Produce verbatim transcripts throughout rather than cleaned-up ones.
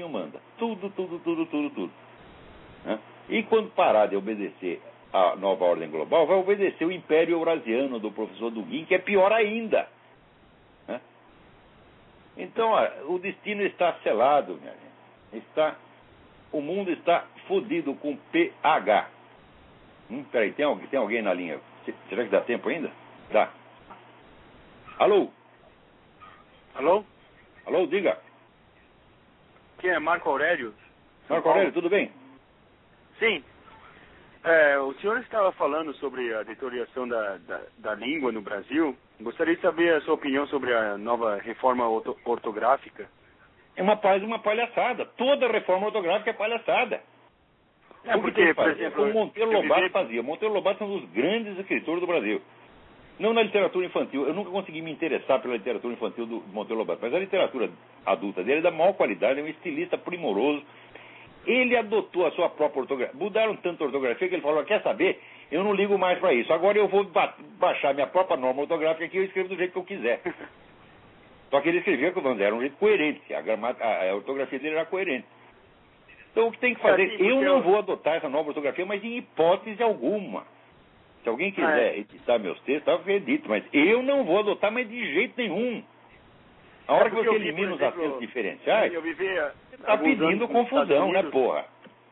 manda. Tudo, tudo, tudo, tudo, tudo. Né? E quando parar de obedecer a nova ordem global, vai obedecer o Império Eurasiano do professor Dugin, que é pior ainda. Né? Então, ó, o destino está selado, minha gente. Está, o mundo está fodido com P H. Hum, peraí, tem alguém, tem alguém na linha? Será que dá tempo ainda? Dá. Alô? Alô? Alô, diga. Quem é Marco Aurélio? São Marco Paulo? Aurélio, tudo bem? Sim. É, o senhor estava falando sobre a deterioração da, da, da língua no Brasil. Gostaria de saber a sua opinião sobre a nova reforma orto, ortográfica. É uma, uma palhaçada. Toda reforma ortográfica é palhaçada. É, o porque, que por fazer? exemplo... O Monteiro Lobato vivi... fazia. Monteiro Lobato é um dos grandes escritores do Brasil. Não na literatura infantil. Eu nunca consegui me interessar pela literatura infantil do Monteiro Lobato. Mas a literatura adulta dele é da maior qualidade. É um estilista primoroso. Ele adotou a sua própria ortografia. Mudaram tanto a ortografia que ele falou, quer saber? Eu não ligo mais para isso. Agora eu vou ba baixar minha própria norma ortográfica aqui e eu escrevo do jeito que eu quiser. Só que ele escrevia, como era um jeito coerente. A, gramata, a, a ortografia dele era coerente. Então o que tem que fazer? Assim, eu não eu... vou adotar essa nova ortografia, mas em hipótese alguma. Se alguém quiser ah, é. editar meus textos, eu acredito, mas eu não vou adotar, mas de jeito nenhum. A hora é que você vi, elimina os exemplo, acentos diferenciais, eu vivia você está pedindo confusão, né, porra?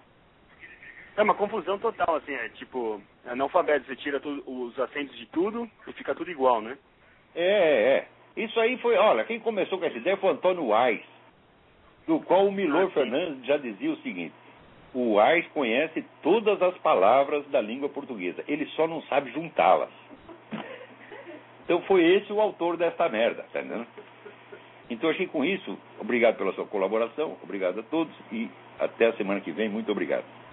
É uma confusão total, assim, é tipo, analfabeto, você tira tudo, os acentos de tudo e fica tudo igual, né? É, é. Isso aí foi, olha, quem começou com essa ideia foi o Antônio Wise, do qual o Milor ah, Fernandes já dizia o seguinte: o Wise conhece todas as palavras da língua portuguesa, ele só não sabe juntá-las. Então foi esse o autor desta merda, tá entendendo? Então achei com isso, obrigado pela sua colaboração, obrigado a todos e até a semana que vem, muito obrigado.